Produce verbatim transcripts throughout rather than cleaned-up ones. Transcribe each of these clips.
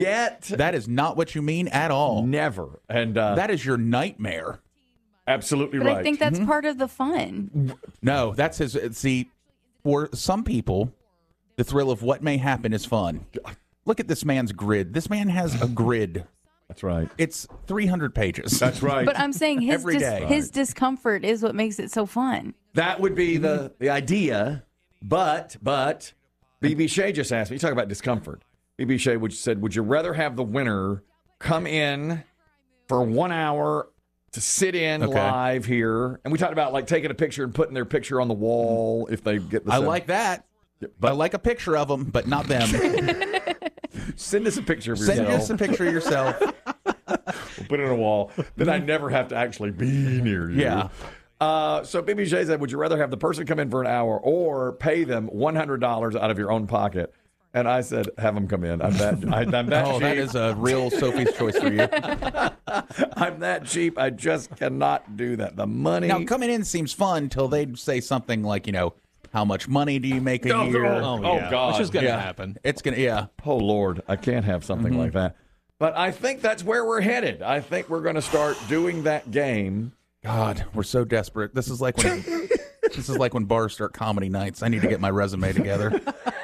Yet. That is not what you mean at all. Never. And uh, that is your nightmare. Absolutely but right. I think that's Mm-hmm. part of the fun. No, that's his. See, for some people, the thrill of what may happen is fun. Look at this man's grid. This man has a grid. That's right. It's three hundred pages. That's right. But I'm saying his Every dis- day. his discomfort is what makes it so fun. That would be the, the idea. But, but, B B Shea just asked me, you talk about discomfort. B B Shea would, said, would you rather have the winner come in for one hour to sit in Okay. live here? And we talked about like taking a picture and putting their picture on the wall if they get the I send- like that. But- I like a picture of them, but not them. Send us a picture of Send yourself. us a picture of yourself. We'll put it on a wall. Then I never have to actually be near you. Yeah. Uh, so B B J said, would you rather have the person come in for an hour or pay them one hundred dollars out of your own pocket? And I said, have them come in. I'm that, I, I'm that Oh, cheap. that is a real Sophie's choice for you. I'm that cheap. I just cannot do that. The money. Now, coming in seems fun until they say something like, you know, how much money do you make a Oh, year? oh, Oh, yeah. God. Which is going to Yeah. happen. It's going to, yeah. Oh, Lord, I can't have something Mm-hmm. like that. But I think that's where we're headed. I think we're going to start doing that game. God, we're so desperate. This is like when this is like when bars start comedy nights. I need to get my resume together.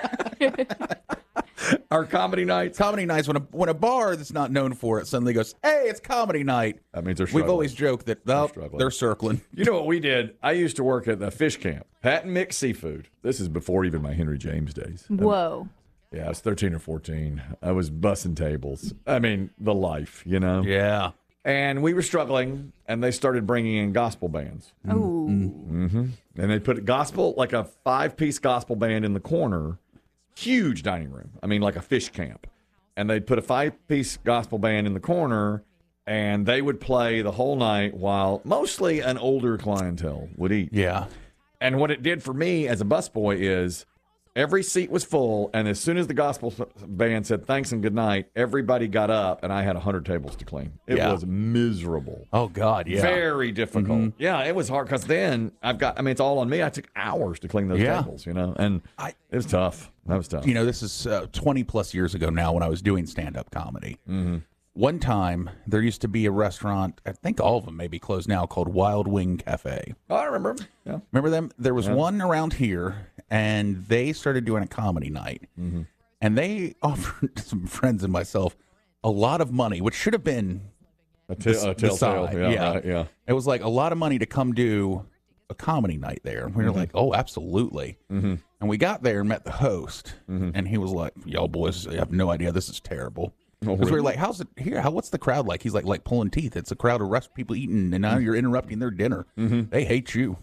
Our comedy nights. Comedy nights, when a when a bar that's not known for it suddenly goes, hey, it's comedy night. That means they're We've struggling. always joked that oh, struggling. they're circling. You know what we did? I used to work at the fish camp, Pat and Mick Seafood. This is before even my Henry James days. Whoa. Yeah, I was thirteen or fourteen. I was bussing tables. I mean, the life, you know? Yeah. And we were struggling, and they started bringing in gospel bands. Oh. And they put a gospel, like a five-piece gospel band in the corner, huge dining room. I mean, like a fish camp. And they'd put a five-piece gospel band in the corner, and they would play the whole night while mostly an older clientele would eat. Yeah. And what it did for me as a busboy is every seat was full, and as soon as the gospel band said thanks and good night, everybody got up, and I had one hundred tables to clean. It Yeah. was miserable. Oh, God, yeah. Very difficult. Yeah, it was hard because then I've got, I mean, it's all on me. I took hours to clean those Yeah. tables, you know, and I- it was tough. That was tough. You know, this is uh, twenty plus years ago now when I was doing stand up comedy. Mm-hmm. One time, there used to be a restaurant, I think all of them may be closed now, called Wild Wing Cafe. Oh, I remember. Yeah. Remember them? There was one around here, and they started doing a comedy night. Mm-hmm. And they offered some friends and myself a lot of money, which should have been A, t- the- a the telltale. side, Yeah, yeah. right, yeah. It was like a lot of money to come do a comedy night there. We were Mm-hmm. like, oh, absolutely. Mm-hmm. And we got there and met the host, Mm-hmm. and he was like, y'all boys have no idea. This is terrible. Oh, Because we were really? like, how's it here? How, what's the crowd like? He's like, like pulling teeth. It's a crowd of rest people eating, and now you're interrupting their dinner. Mm-hmm. They hate you.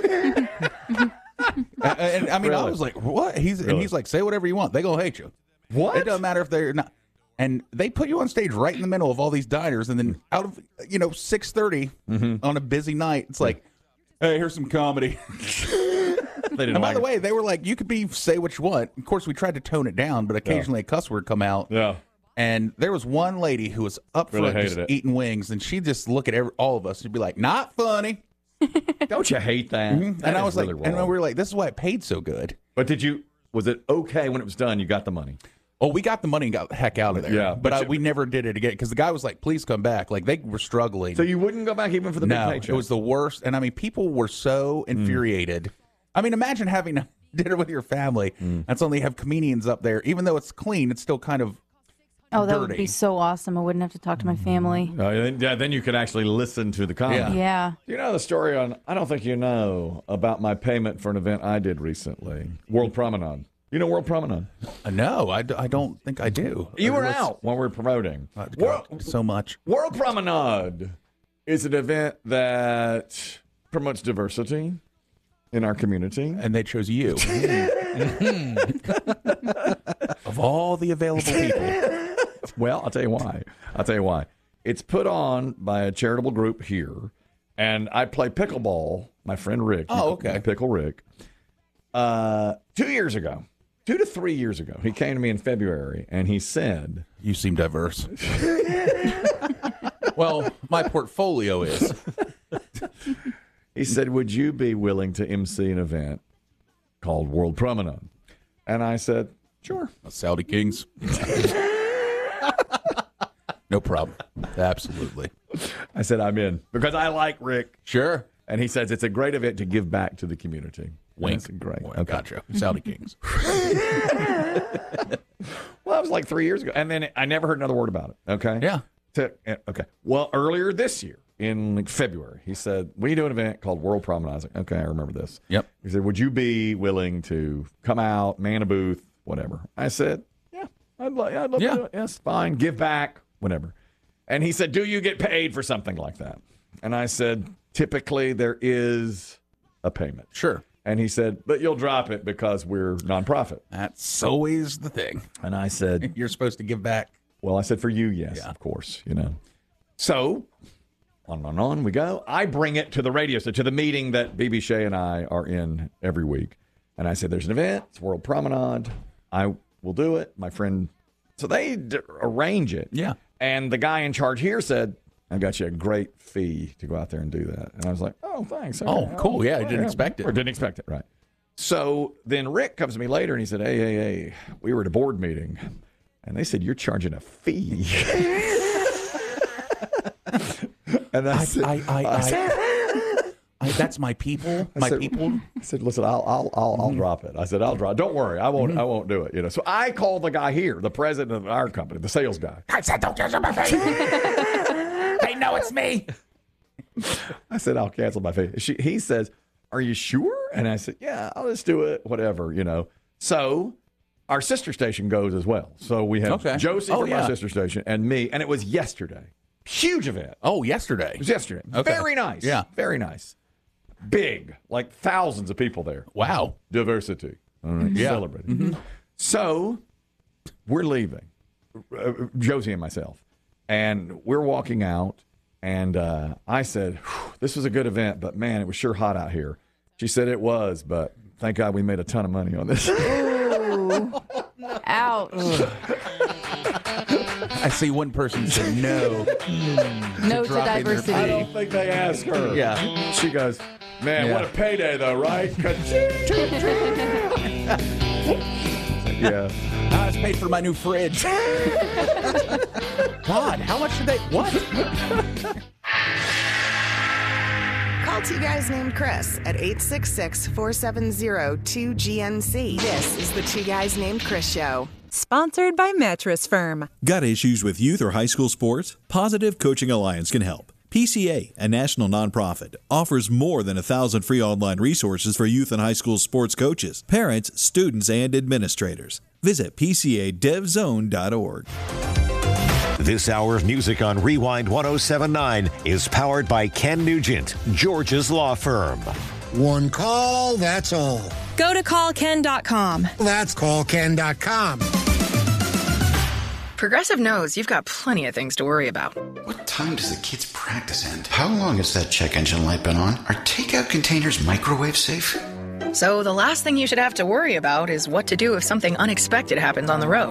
and, and, I mean, I Really? was like, what? He's and Really? he's like, say whatever you want. They gonna hate you. What? It doesn't matter if they're not. And they put you on stage right in the middle of all these diners, and then out of you know six thirty Mm-hmm. on a busy night, it's like, hey, here's some comedy. They didn't And by like the it. way, they were like, you could be say what you want. Of course, we tried to tone it down, but occasionally a cuss word come out. Yeah. And there was one lady who was up Really front hated just it. eating wings, and she'd just look at every, all of us and be like, not funny. Don't you hate that? And That I is was like, really and we wrong. were like, this is why it paid so good. But did you, was it okay when it was done? You got the money? Oh, we got the money and got the heck out of there. Yeah, But, but I, you- we never did it again because the guy was like, please come back. Like, they were struggling. So you wouldn't go back even for the no, big paycheck? it was the worst. And I mean, people were so Mm. infuriated. I mean, imagine having dinner with your family Mm. and suddenly have comedians up there. Even though it's clean, it's still kind of Oh, that would dirty. be so awesome. I wouldn't have to talk to my family. Uh, then- yeah, then you could actually listen to the comedy. Yeah. Yeah. You know the story on, I don't think you know, about my payment for an event I did recently, World Promenade. You know World Promenade? uh, no, I, d- I don't think I do. You were What's- out when we were promoting. uh, World, God, so much. World Promenade is an event that promotes diversity in our community. And they chose you. Of all the available people. Well, I'll tell you why. I'll tell you why. It's put on by a charitable group here, and I play pickleball. My friend Rick. Oh, okay. My Pickle Rick. Uh, two years ago, two to three years ago, he came to me in February, and he said, You seem diverse. Well, my portfolio is. he said, would you be willing to emcee an event called World Promenade? And I said, sure. Saudi Kings. No problem. Absolutely. I said, I'm in because I like Rick. Sure. And he says it's a great event to give back to the community. Wink. That's great. Wink. Gotcha. Saudi Kings. Well, that was like three years ago. And then I never heard another word about it. Okay. Yeah. To, okay. Well, earlier this year in like February, he said, we do an event called World Promenade. I was like, okay, I remember this. Yep. He said, would you be willing to come out, man a booth, whatever? I said, yeah, I'd, li- I'd love Yeah. to do it. Yes, fine. Give back, whatever. And he said, do you get paid for something like that? And I said, typically there is a payment. Sure. And he said, but you'll drop it because we're nonprofit. That's always the thing. And I said, You're supposed to give back. well, I said, for you, yes, Yeah. of course, you know. So on and on we go. I bring it to the radio, so to the meeting that B B Shea and I are in every week. And I said, there's an event, it's World Promenade. I will do it. My friend, so they d- arrange it. Yeah. And the guy in charge here said, I got you a great fee to go out there and do that. And I was like, oh, thanks. Okay. Oh, cool. Yeah, I didn't expect it. Or didn't expect it, right. So then Rick comes to me later and he said, hey, hey, hey, we were at a board meeting. And they said, you're charging a fee. And I, I, said, I, I, I said, I, I, that's my people. My said- people. I said, listen, I'll, I'll, I'll, I'll drop it. I said, I'll drop. Don't worry, I won't, I won't do it. You know. So I called the guy here, the president of our company, the sales guy. I said, don't judge my fee. They know it's me. I said, I'll cancel my fee. She, he says, are you sure? And I said, yeah, I'll just do it, whatever, you know. So our sister station goes as well. So we have Okay. Josie Oh, from yeah. our sister station and me, and it was yesterday. Huge event. Oh, yesterday. It was yesterday. Okay. Very nice. Yeah. Very nice. Big, like thousands of people there. Wow. Diversity. All right. Yeah. Celebrated. Mm-hmm. So we're leaving, uh, Josie and myself, and we're walking out. And uh, I said, this was a good event, but man, it was sure hot out here. She said it was, but thank God we made a ton of money on this. Ooh. Ouch. I see one person said no. No to drop in their diversity. I don't think they asked her. Yeah. She goes, man, Yeah. what a payday, though, right? Yeah. I was paid for my new fridge. God, how much did they? What? Call two guys named Chris at eight six six, four seven zero, two G N C. This is the Two Guys Named Chris Show. Sponsored by Mattress Firm. Got issues with youth or high school sports? Positive Coaching Alliance can help. P C A, a national nonprofit, offers more than a thousand free online resources for youth and high school sports coaches, parents, students, and administrators. Visit P C A dev zone dot org. This hour of music on Rewind one oh seven point nine is powered by Ken Nugent, George's law firm. One call, that's all. Go to call ken dot com. That's call ken dot com. Progressive knows you've got plenty of things to worry about. What time does the kids' practice end? How long has that check engine light been on? Are takeout containers microwave safe? So the last thing you should have to worry about is what to do if something unexpected happens on the road.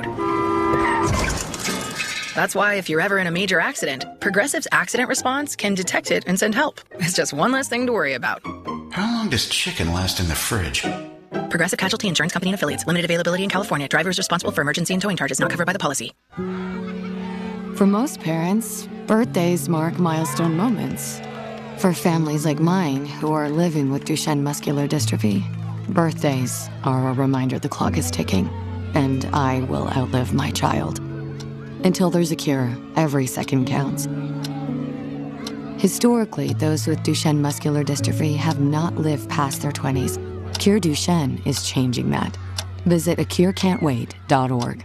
That's why if you're ever in a major accident, Progressive's accident response can detect it and send help. It's just one less thing to worry about. How long does chicken last in the fridge? Progressive Casualty Insurance Company and Affiliates. Limited availability in California. Driver is responsible for emergency and towing charges not covered by the policy. For most parents, birthdays mark milestone moments. For families like mine who are living with Duchenne muscular dystrophy, birthdays are a reminder the clock is ticking, and I will outlive my child. Until there's a cure, every second counts. Historically, those with Duchenne muscular dystrophy have not lived past their twenties. Cure Duchenne is changing that. Visit a cure can't wait dot org.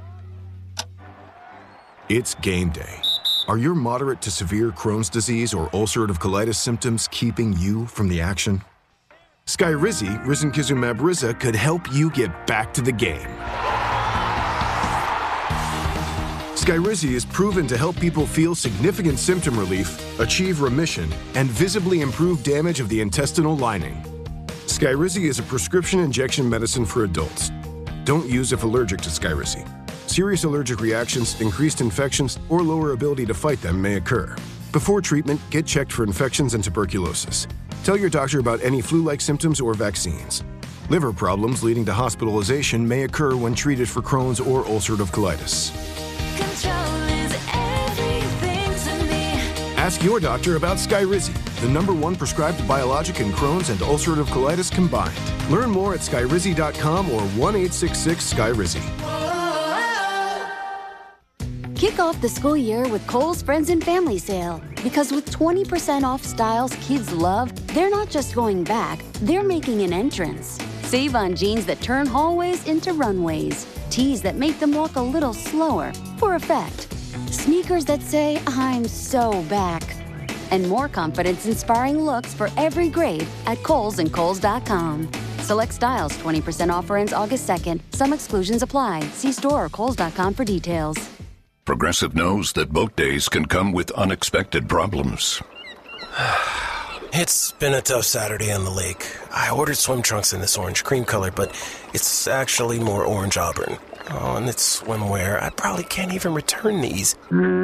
It's game day. Are your moderate to severe Crohn's disease or ulcerative colitis symptoms keeping you from the action? Skyrizi, risankizumab Riza, could help you get back to the game. Skyrizi is proven to help people feel significant symptom relief, achieve remission, and visibly improve damage of the intestinal lining. Skyrizi is a prescription injection medicine for adults. Don't use if allergic to Skyrizi. Serious allergic reactions, increased infections, or lower ability to fight them may occur. Before treatment, get checked for infections and tuberculosis. Tell your doctor about any flu-like symptoms or vaccines. Liver problems leading to hospitalization may occur when treated for Crohn's or ulcerative colitis. Control is everything. Ask your doctor about Skyrizi, the number one prescribed biologic in Crohn's and ulcerative colitis combined. Learn more at skyrizi dot com or one eight six six Skyrizi. Kick off the school year with Kohl's Friends and Family Sale. Because with twenty percent off styles kids love, they're not just going back, they're making an entrance. Save on jeans that turn hallways into runways. Tees that make them walk a little slower, for effect. Sneakers that say, I'm so back. And more confidence-inspiring looks for every grade at Kohl's and Kohl's dot com. Select styles, twenty percent offer ends August second. Some exclusions apply. See store or Kohl's dot com for details. Progressive knows that boat days can come with unexpected problems. It's been a tough Saturday on the lake. I ordered swim trunks in this orange cream color, but it's actually more orange auburn. Oh, and it's swimwear. I probably can't even return these.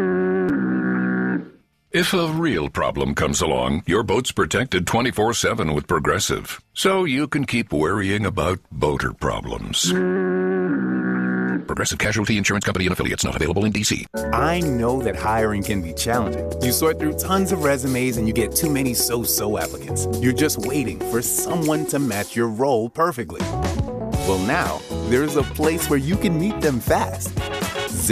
If a real problem comes along, your boat's protected twenty-four seven with Progressive, so you can keep worrying about boater problems. Progressive Casualty Insurance Company and Affiliates, not available in D C. I know that hiring can be challenging. You sort through tons of resumes and you get too many so-so applicants. You're just waiting for someone to match your role perfectly. Well, now, there's a place where you can meet them fast